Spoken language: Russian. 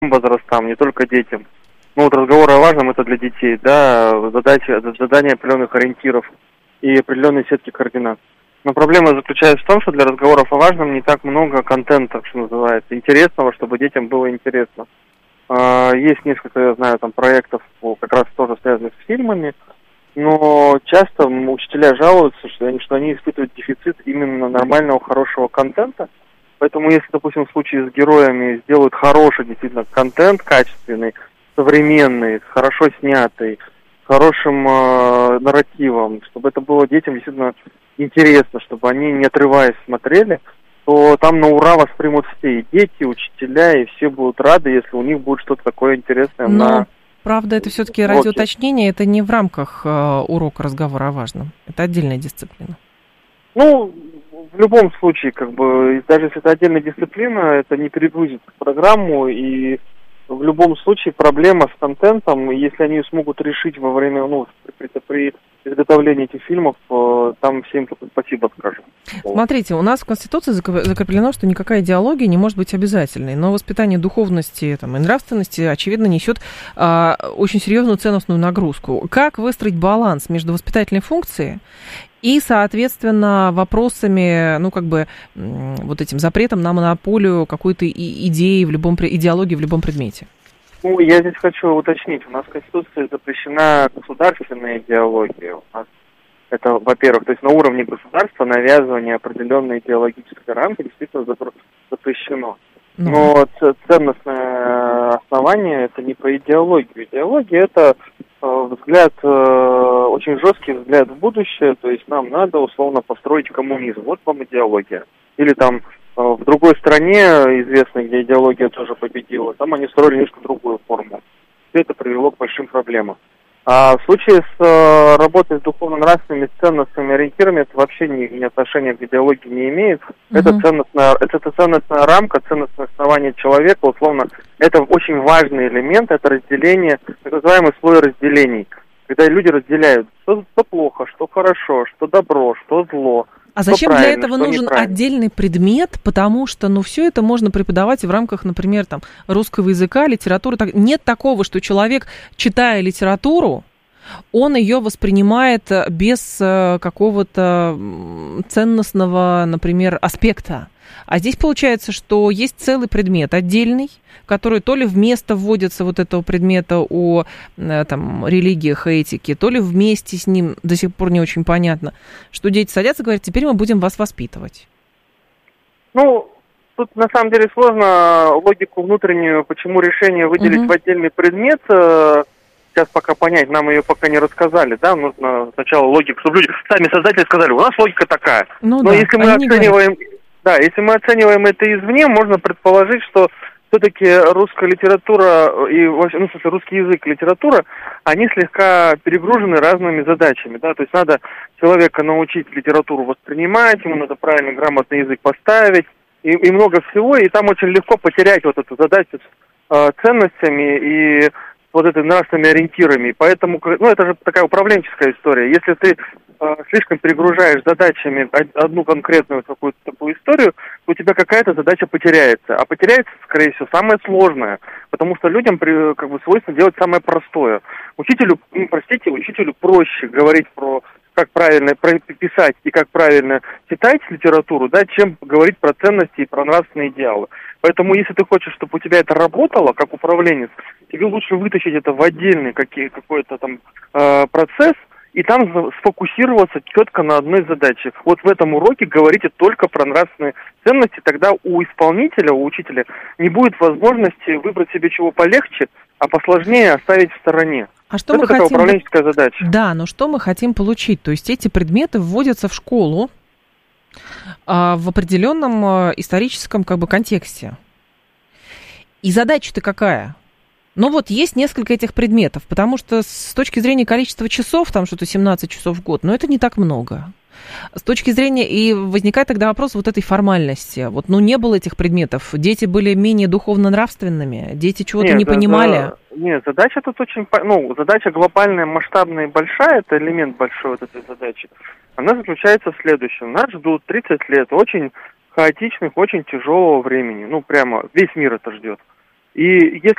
возрастам, не только детям. Ну вот разговор о важном это для детей, да, задание определенных ориентиров и определенной сетки координат. Но проблема заключается в том, что для разговоров о важном не так много контента, что называется, интересного, чтобы детям было интересно. Есть несколько, я знаю, там проектов, как раз тоже связанных с фильмами, но часто учителя жалуются, что они испытывают дефицит именно нормального, хорошего контента. Поэтому если, допустим, в случае с героями сделают хороший действительно контент, качественный, современный, хорошо снятый, с хорошим нарративом, чтобы это было детям действительно интересно, чтобы они, не отрываясь, смотрели, то там на ура воспримут все, и дети, и учителя, и все будут рады, если у них будет что-то такое интересное. Но, правда, это все-таки ради уточнения, это не в рамках урока разговора о важном, это отдельная дисциплина. Ну, в любом случае, даже если это отдельная дисциплина, это не перегрузит программу, и в любом случае проблема с контентом, если они смогут решить во время, при изготовлении этих фильмов, там всем спасибо скажем. Смотрите, у нас в Конституции закреплено, что никакая идеология не может быть обязательной, но воспитание духовности и нравственности, очевидно, несет очень серьезную ценностную нагрузку. Как выстроить баланс между воспитательной функцией и, соответственно, вопросами, вот этим запретом на монополию какой-то идеологии в любом предмете? Я здесь хочу уточнить. У нас в Конституции запрещена государственная идеология. У нас это, во-первых, то есть на уровне государства навязывание определенной идеологической рамки действительно запрещено. Но ценностное основание это не про идеологию. Идеология это взгляд, очень жесткий взгляд в будущее, то есть нам надо условно построить коммунизм. Вот вам идеология. Или там в другой стране, известной, где идеология тоже победила, там они строили немножко другую форму. Все это привело к большим проблемам. А в случае с работой с духовно-нравственными ценностными ориентирами это вообще ни отношения к идеологии не имеет. Это ценностная рамка, ценностное основание человека, условно, это очень важный элемент, это разделение, так называемый слой разделений. Когда люди разделяют, что плохо, что хорошо, что добро, что зло. А зачем для этого нужен отдельный предмет? Потому что, все это можно преподавать в рамках, например, русского языка, литературы. Нет такого, что человек, читая литературу, он ее воспринимает без какого-то ценностного, например, аспекта. А здесь получается, что есть целый предмет отдельный, который то ли вместо вводится вот этого предмета о религиях и этике, то ли вместе с ним, до сих пор не очень понятно, что дети садятся и говорят, теперь мы будем вас воспитывать. Тут на самом деле сложно логику внутреннюю, почему решение выделить в отдельный предмет, сейчас пока понять, нам ее пока не рассказали, да, нужно сначала логику, чтобы люди, сами создатели сказали, у нас логика такая. Но если мы оцениваем... Да, если мы оцениваем это извне, можно предположить, что все-таки русская литература и, русский язык и литература, они слегка перегружены разными задачами, да, то есть надо человека научить литературу воспринимать, ему надо правильно, грамотный язык поставить, и много всего, и там очень легко потерять вот эту задачу с ценностями и вот этой нравственными ориентирами, поэтому, это же такая управленческая история, если ты слишком перегружаешь задачами одну конкретную какую-то такую историю, то у тебя какая-то задача потеряется. А потеряется, скорее всего, самое сложное, потому что людям свойственно делать самое простое. Учителю проще говорить про как правильно писать и как правильно читать литературу, да, чем говорить про ценности и про нравственные идеалы. Поэтому, если ты хочешь, чтобы у тебя это работало, как управленец, тебе лучше вытащить это в отдельный какой-то там процесс, и там сфокусироваться четко на одной задаче. Вот в этом уроке говорите только про нравственные ценности, тогда у исполнителя, у учителя не будет возможности выбрать себе чего полегче, а посложнее оставить в стороне. А что это такая управленческая задача. Да, но что мы хотим получить? То есть эти предметы вводятся в школу в определенном историческом контексте. И задача-то какая? Есть несколько этих предметов, потому что с точки зрения количества часов, там что-то 17 часов в год, это не так много. С точки зрения, и возникает тогда вопрос вот этой формальности. Не было этих предметов, дети были менее духовно-нравственными, дети чего-то не понимали. Нет, задача тут очень, задача глобальная, масштабная и большая, это элемент большой вот этой задачи. Она заключается в следующем. Нас ждут 30 лет очень хаотичных, очень тяжелого времени. Прямо весь мир это ждет. И если